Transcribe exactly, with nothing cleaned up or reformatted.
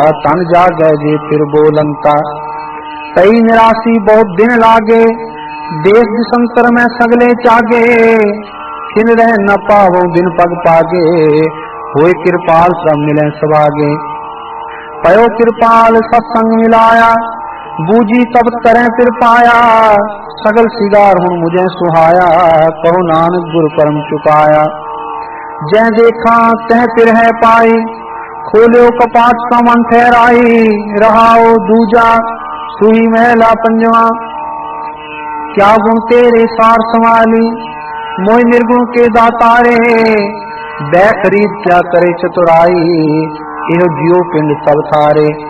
तन जागे जे फिर बोलंता। कई निराशी बहुत दिन लागे, देश दिशंतर में सगले चागे। खिन रह न पावो बिन पग पागे, होए कृपाल सब मिले सवागे। पयो कृपाल सत्संग मिलाया, बूझी तब करें फिर पाया। सगल सिगार हूँ मुझे सुहाया, कहो नानक गुरु परम चुकाया। जय देखा तह फिर है पाई, खोलो कपाट का मन ठहराई। रहाओ दूजा सुई महला पंजवा, क्या गुण तेरे सार संभाली। मोह निर्गुण के दातारे, बै खरीद क्या करे चतुराई। एहो जियो पिंड सब थारे।